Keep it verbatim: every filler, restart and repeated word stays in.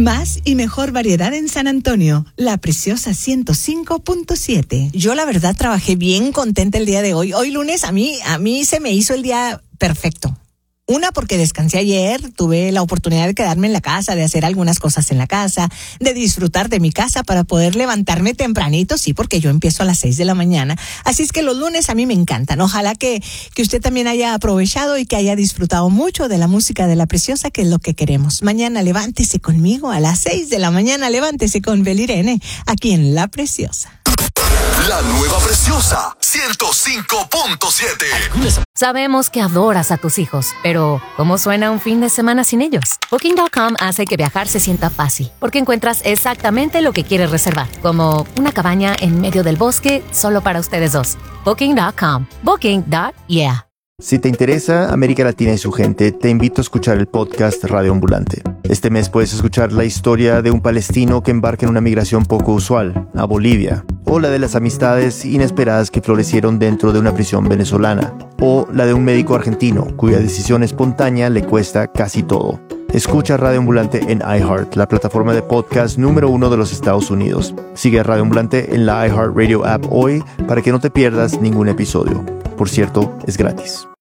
Más y mejor variedad en San Antonio. La Preciosa ciento cinco punto siete. Yo la verdad trabajé bien contenta el día de hoy. Hoy lunes a mí, a mí se me hizo el día perfecto. Una, porque descansé ayer, tuve la oportunidad de quedarme en la casa, de hacer algunas cosas en la casa, de disfrutar de mi casa para poder levantarme tempranito, sí, porque yo empiezo a las seis de la mañana. Así es que los lunes a mí me encantan. Ojalá que, que usted también haya aprovechado y que haya disfrutado mucho de la música de La Preciosa, que es lo que queremos. Mañana levántese conmigo a las seis de la mañana, levántese con Belirene, aquí en La Preciosa. La nueva Preciosa ciento cinco punto siete. Sabemos que adoras a tus hijos, pero ¿cómo suena un fin de semana sin ellos? Booking punto com hace que viajar se sienta fácil, porque encuentras exactamente lo que quieres reservar, como una cabaña en medio del bosque solo para ustedes dos. Booking punto com. Booking. Yeah. Si te interesa América Latina y su gente, te invito a escuchar el podcast Radio Ambulante. Este mes puedes escuchar la historia de un palestino que embarca en una migración poco usual, a Bolivia, o la de las amistades inesperadas que florecieron dentro de una prisión venezolana, o la de un médico argentino cuya decisión espontánea le cuesta casi todo. Escucha Radio Ambulante en iHeart, la plataforma de podcast número uno de los Estados Unidos. Sigue a Radio Ambulante en la iHeartRadio app hoy para que no te pierdas ningún episodio. Por cierto, es gratis.